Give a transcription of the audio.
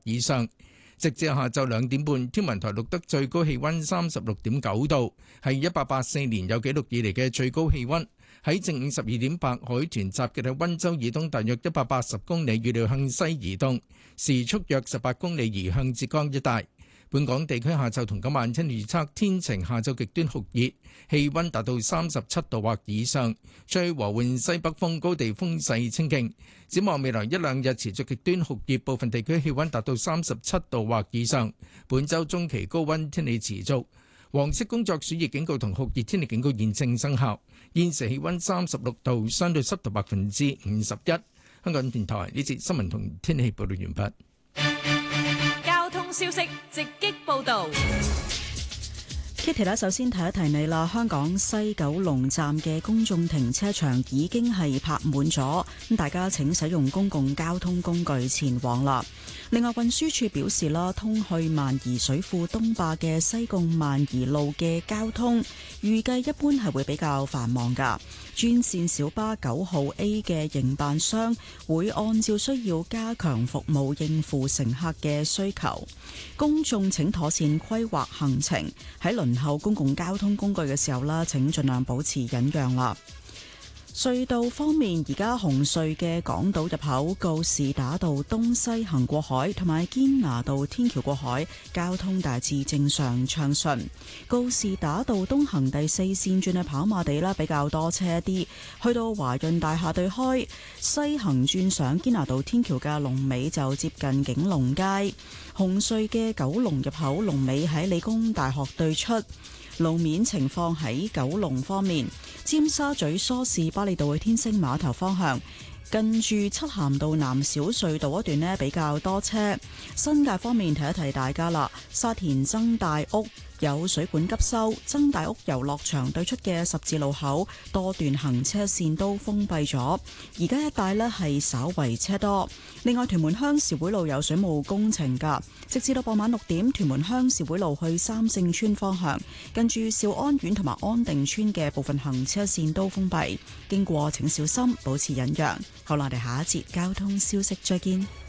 以上。直至下晝2點半，天文台錄得最高氣溫36.9度，係1884年有紀錄以嚟嘅最高氣溫。喺正午12點，白海豚集結喺溫州以東大約180公里，預料向西移動，時速約18公里，移向浙江一帶。本港地區下晝同今晚天氣預測，天晴，下晝極端酷熱，氣溫達到37度或以上，吹和緩西北風，高地風勢清勁。展望未來一兩日持續極端酷熱，部分地區氣溫達到37度或以上。本週中期高溫天氣持續。黃色工作暑熱警告同酷熱天氣警告現正生效。現時氣溫36度，相對濕度51%。香港電台呢節新聞同天氣報道完畢。 交通消息直擊報道。 Kitty 咧，首先提一提你啦，香港西九龍站嘅公眾停車場已經係泊滿咗，咁大家請使用公共交通工具前往啦。另外，運輸署表示啦，通去萬宜水庫東壩嘅西貢萬宜路嘅交通，預計一般係會比較繁忙噶。專線小巴9號 A 嘅營辦商會按照需要加強服務，應付乘客嘅需求。公眾請妥善規劃行程，喺輪候公共交通工具嘅時候啦，請盡量保持忍讓啦。隧道方面，而家紅隧嘅港島入口告士打道東西行過海，同埋堅拿道天橋過海，交通大致正常暢順。告士打道東行第4線轉去跑馬地啦，比較多車一啲。去到華潤大廈對開，西行轉上堅拿道天橋嘅龍尾就接近景隆街。紅隧嘅九龍入口龍尾喺理工大學對出。路面情況喺九龍方面，尖沙咀梳士巴利道去天星碼頭方向，近住漆咸道南小隧道一段呢比較多車。新界方面提一提大家啦，沙田曾大屋有水管急修，曾大屋遊樂場對出嘅十字路口多段行車線都封閉咗，而家一帶呢係稍為車多。另外，屯門鄉事會路有水務工程噶，直至到傍晚6點，屯門鄉事會路去三聖村方向，近住兆安苑同埋安定村嘅部分行車線都封閉，經過請小心，保持忍讓。好啦，我哋下一節交通消息再見。